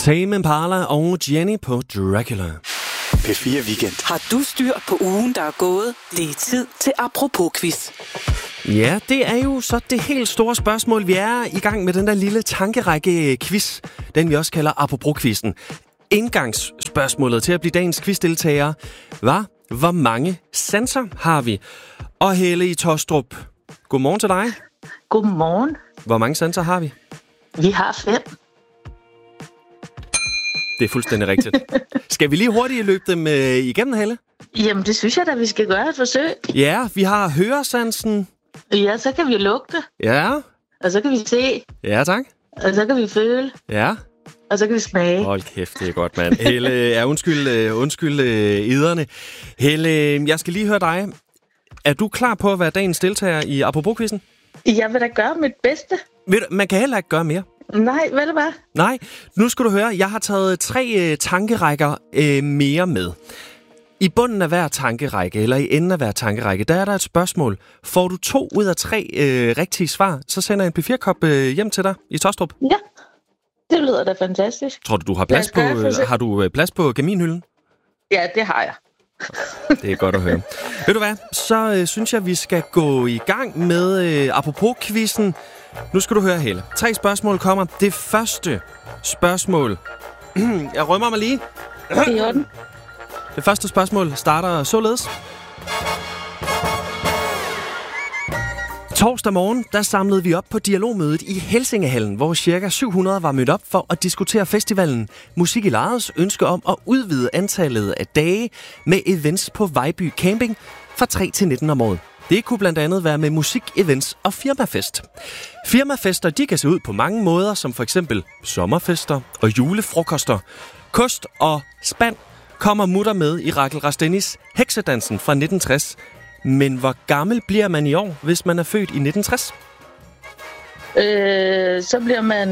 Tame Impala og Jenny på Dracula. P4 Weekend. Har du styr på ugen, der er gået? Det er tid til Apropos-quiz. Ja, det er jo så det helt store spørgsmål. Vi er i gang med den der lille tankerække-quiz, den vi også kalder Apropos-quizzen. Indgangsspørgsmålet til at blive dagens quizdeltager var, hvor mange sanser har vi? Og Helle i Taastrup, godmorgen til dig. Godmorgen. Hvor mange sanser har vi? Vi har 5. Det er fuldstændig rigtigt. Skal vi lige hurtigt løbe dem igennem, Helle? Jamen, det synes jeg da, vi skal gøre et forsøg. Ja, vi har høresansen. Ja, så kan vi lugte. Ja. Og så kan vi se. Ja, tak. Og så kan vi føle. Ja. Og så kan vi smage. Hold kæft, det er godt, mand. Helle, undskyld iderne. Helle, jeg skal lige høre dig. Er du klar på at være dagens deltager i Apropos-quizzen? Jeg vil da gøre mit bedste. Man kan heller ikke gøre mere. Nej, ved du hvad? Nej, nu skal du høre. Jeg har taget 3 tankerækker mere med. I bunden af hver tankerække, eller i enden af hver tankerække, der er der et spørgsmål. Får du 2 ud af 3 rigtige svar, så sender jeg en P4-kop hjem til dig i Taastrup. Ja, det lyder da fantastisk. Tror du har plads på, har du plads på kaminhylden? Ja, det har jeg. Det er godt at høre. Ved du hvad, så synes jeg, vi skal gå i gang med Apropos-quizzen. Nu skal du høre, Helle. 3 spørgsmål kommer. Det første spørgsmål. Jeg rømmer mig lige. Det er i orden. Det første spørgsmål starter således. Torsdag morgen, der samlede vi op på dialogmødet i Helsingehallen, hvor ca. 700 var mødt op for at diskutere festivalen. Musik i Lejres ønske om at udvide antallet af dage med events på Vejby Camping fra 3 til 19 om året. Det kunne blandt andet være med musik, events og firmafest. Firmafester, de kan se ud på mange måder, som for eksempel sommerfester og julefrokoster. Kost og spand kommer mutter med i Rakel Rastenis Heksedansen fra 1960. Men hvor gammel bliver man i år, hvis man er født i 1960? Så bliver man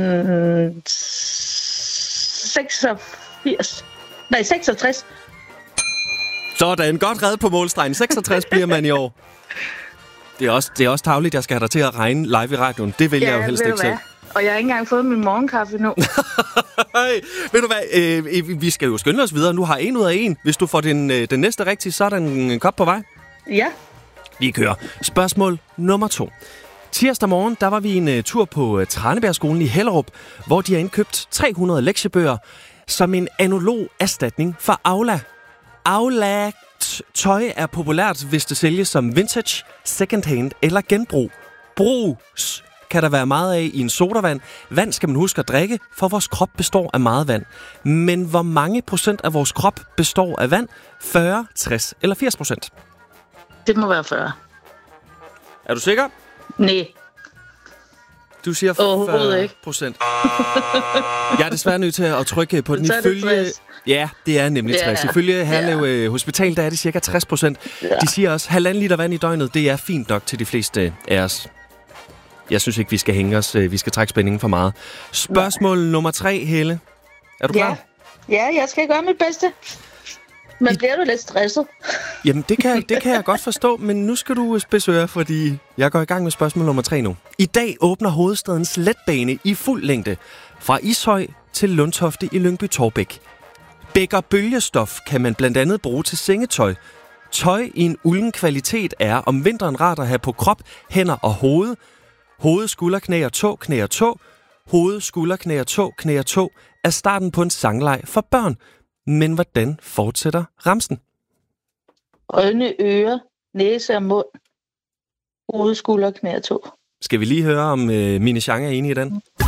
86. Nej, 66. Sådan, godt reddet på målstregen. 66 bliver man i år. Det er også tarveligt, jeg skal have dig til at regne live i radioen. Det vil jeg jo helst ikke selv. Og jeg har ikke engang fået min morgenkaffe nu. Ved du hvad, vi skal jo skynde os videre. Nu har 1 ud af 1. Hvis du får den næste rigtige, så er der en kop på vej. Ja. Vi kører. Spørgsmål nummer 2. Tirsdag morgen, der var vi en tur på Tranebjergskolen i Hellerup, hvor de har indkøbt 300 lektiebøger som en analog erstatning for Aula. Aula tøj er populært, hvis det sælges som vintage, secondhand eller genbrug. Brugs kan der være meget af i en sodavand. Vand skal man huske at drikke, for vores krop består af meget vand. Men hvor mange procent af vores krop består af vand? 40, 60 eller 80%? Det må være 40. Er du sikker? Nej. Du siger 40%. Jeg er desværre nødt til at trykke på den. Så er det 60. Ja, det er nemlig 60. Ifølge Herlev Hospital, der er det cirka 60%. Ja. De siger også, 1,5 liter vand i døgnet, det er fint nok til de fleste af os. Jeg synes ikke, vi skal hænge os. Vi skal trække spændingen for meget. Spørgsmål nummer 3, Helle. Er du klar? Ja, jeg skal gøre mit bedste. Men bliver du lidt stresset? Jamen, det kan jeg godt forstå, men nu skal du spidse ører, fordi jeg går i gang med spørgsmål nummer 3 nu. I dag åbner hovedstadens letbane i fuld længde fra Ishøj til Lundtofte i Lyngby-Taarbæk. Bækker bølgestof kan man blandt andet bruge til sengetøj. Tøj i en ulden kvalitet er om vinteren rart at have på krop, hænder og hoved. Hoved, skulder, knæ og tå, knæ og tå. Hoved, skulder, knæ og tå, knæ og tå er starten på en sangleg for børn. Men hvordan fortsætter ramsen? Øjne, ører, næse og mund. Hoved, skulder, knæ og tå. Skal vi lige høre, om Mine Chang er enig i den?